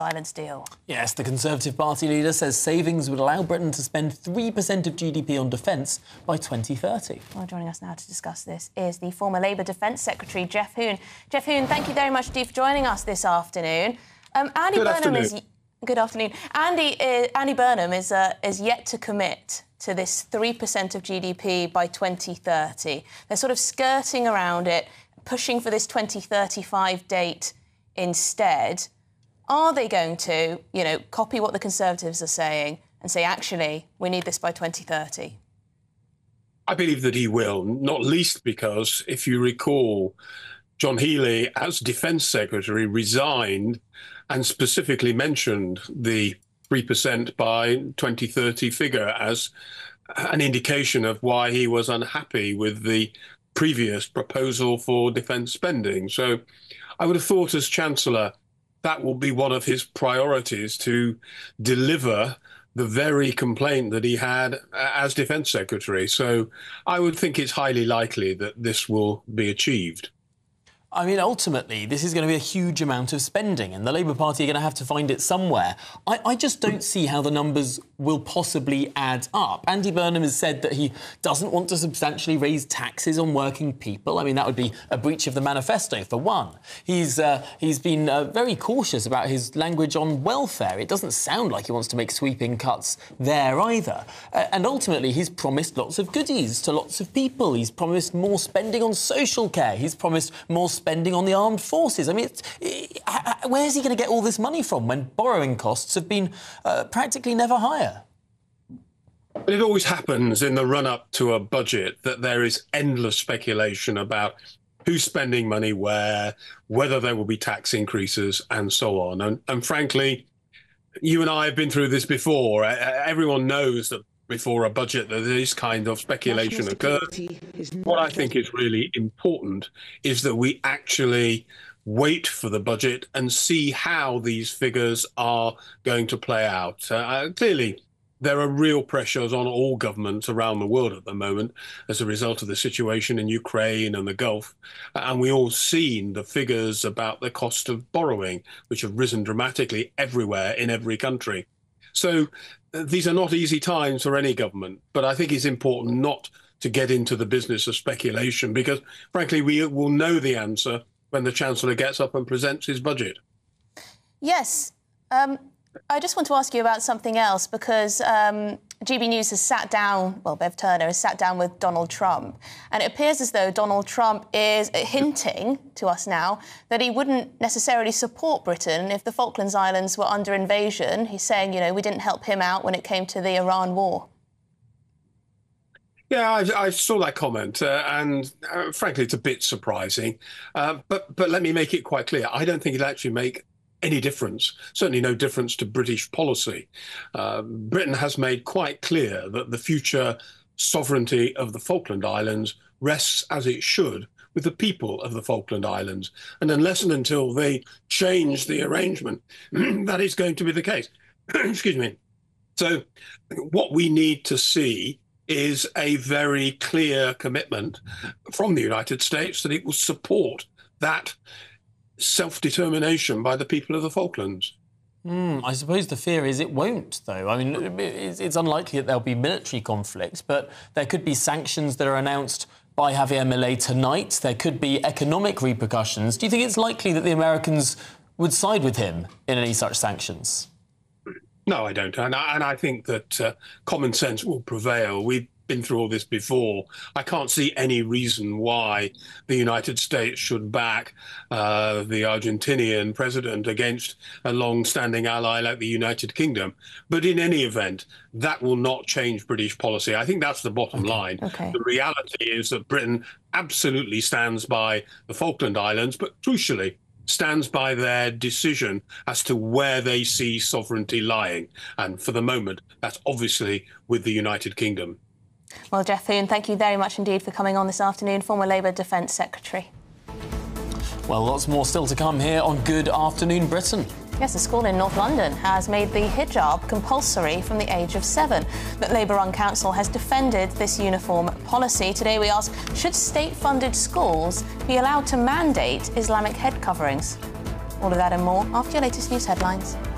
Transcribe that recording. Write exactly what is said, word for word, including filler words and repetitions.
Islands deal. Yes, the Conservative Party leader says savings would allow Britain to spend three percent of G D P on defence by twenty thirty. Well, joining us now to discuss this is the former Labour Defence Secretary, Geoff Hoon. Geoff Hoon, thank you very much indeed for joining us this afternoon. Um, Andy Good Burnham afternoon. is... Good afternoon. Andy, is, Andy Burnham is, uh, is yet to commit to this three percent of G D P by twenty thirty. They're sort of skirting around it, pushing for this twenty thirty-five date instead. Are they going to, you know, copy what the Conservatives are saying and say, actually, we need this by twenty thirty? I believe that he will, not least because, if you recall, John Healey, as Defence Secretary, resigned and specifically mentioned the three percent by twenty thirty figure as an indication of why he was unhappy with the previous proposal for defence spending. So I would have thought, as Chancellor, that will be one of his priorities, to deliver the very complaint that he had as Defence Secretary. So I would think it's highly likely that this will be achieved. I mean, ultimately, this is going to be a huge amount of spending, and the Labour Party are going to have to find it somewhere. I, I just don't see how the numbers will possibly add up. Andy Burnham has said that he doesn't want to substantially raise taxes on working people. I mean, that would be a breach of the manifesto, for one. He's, uh, he's been uh, very cautious about his language on welfare. It doesn't sound like he wants to make sweeping cuts there either. Uh, and ultimately, he's promised lots of goodies to lots of people. He's promised more spending on social care. He's promised more spending on the armed forces. I mean, it's, it, where's he going to get all this money from when borrowing costs have been uh, practically never higher? But it always happens in the run-up to a budget that there is endless speculation about who's spending money where, whether there will be tax increases and so on. And, and frankly, you and I have been through this before. Everyone knows that before a budget that this kind of speculation occurs. What I think is really important is that we actually wait for the budget and see how these figures are going to play out. Uh, clearly, there are real pressures on all governments around the world at the moment as a result of the situation in Ukraine and the Gulf. And we all seen the figures about the cost of borrowing, which have risen dramatically everywhere in every country. So uh, these are not easy times for any government, but I think it's important not to get into the business of speculation because, frankly, we will know the answer when the Chancellor gets up and presents his budget. Yes. Um, I just want to ask you about something else because um, G B News has sat down, well, Bev Turner has sat down with Donald Trump, and it appears as though Donald Trump is hinting to us now that he wouldn't necessarily support Britain if the Falklands Islands were under invasion. He's saying, you know, we didn't help him out when it came to the Iran war. Yeah, I, I saw that comment, uh, and uh, frankly, it's a bit surprising. Uh, but but let me make it quite clear: I don't think it'll actually make any difference, certainly no difference to British policy. Uh, Britain has made quite clear that the future sovereignty of the Falkland Islands rests, as it should, with the people of the Falkland Islands. And unless and until they change the arrangement, that is going to be the case. Excuse me. So what we need to see is a very clear commitment from the United States that it will support that self-determination by the people of the Falklands. Mm, I suppose the fear is it won't, though. I mean, it's, it's unlikely that there'll be military conflict, but there could be sanctions that are announced by Javier Milei tonight. There could be economic repercussions. Do you think it's likely that the Americans would side with him in any such sanctions? No, I don't. And I, and I think that uh, common sense will prevail. We've been through all this before. I can't see any reason why the United States should back uh, the Argentinian president against a long-standing ally like the United Kingdom. But in any event, that will not change British policy. I think that's the bottom okay. line. Okay. The reality is that Britain absolutely stands by the Falkland Islands, but crucially, stands by their decision as to where they see sovereignty lying. And for the moment, that's obviously with the United Kingdom. Well, Geoff Hoon, thank you very much indeed for coming on this afternoon, former Labour Defence Secretary. Well, lots more still to come here on Good Afternoon Britain. Yes, a school in North London has made the hijab compulsory from the age of seven. The Labour-run council has defended this uniform policy. Today we ask, should state-funded schools be allowed to mandate Islamic head coverings? All of that and more after your latest news headlines.